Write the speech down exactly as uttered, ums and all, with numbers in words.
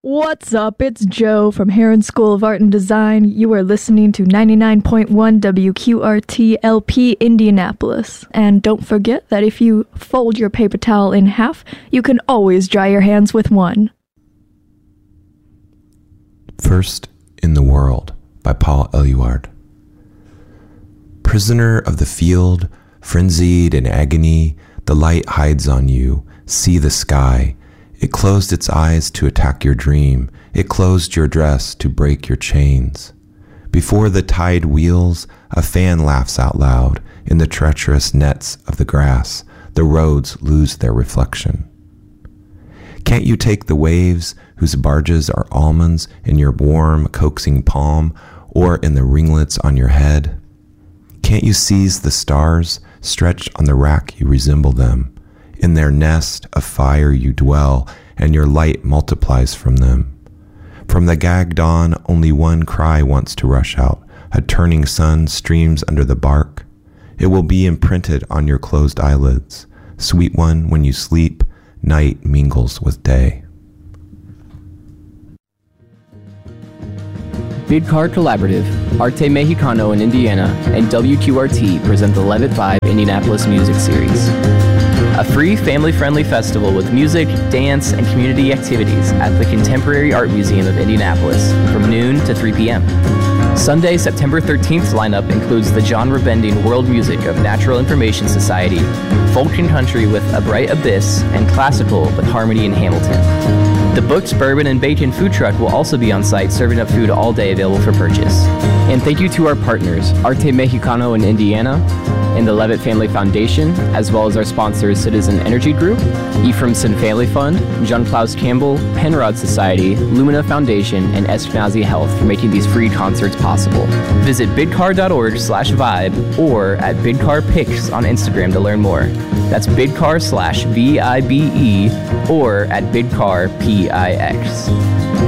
What's up? It's Joe from Heron School of Art and Design. You are listening to ninety-nine point one W Q R T L P Indianapolis. And don't forget that if you fold your paper towel in half, you can always dry your hands with one. First in the World by Paul Eluard. Prisoner of the field, frenzied in agony, the light hides on you. See the sky. It closed its eyes to attack your dream. It closed your dress to break your chains. Before the tide wheels, a fan laughs out loud. In the treacherous nets of the grass, the roads lose their reflection. Can't you take the waves whose barges are almonds in your warm, coaxing palm or in the ringlets on your head? Can't you seize the stars stretched on the rack you resemble them? In their nest of fire you dwell, and your light multiplies from them. From the gagged dawn, only one cry wants to rush out. A turning sun streams under the bark. It will be imprinted on your closed eyelids. Sweet one, when you sleep, night mingles with day. Bidcar Collaborative, Arte Mexicano in Indiana, and W Q R T present the Levitt Vibe Indianapolis Music Series. A free, family-friendly festival with music, dance, and community activities at the Contemporary Art Museum of Indianapolis from noon to three p.m. Sunday, September thirteenth's lineup includes the genre bending world music of Natural Information Society, folk and country with A Bright Abyss, and classical with Harmony in Hamilton. The Booked Bourbon and Bacon food truck will also be on site serving up food all day available for purchase. And thank you to our partners, Arte Mexicano in Indiana, and the Levitt Family Foundation, as well as our sponsors Citizen Energy Group, Ephraimson Family Fund, John Klaus Campbell, Penrod Society, Lumina Foundation, and Eskenazi Health for making these free concerts possible. Visit bidcar.org slash vibe or at bidcarpics on Instagram to learn more. That's bidcar slash V I B E or at bidcarpix.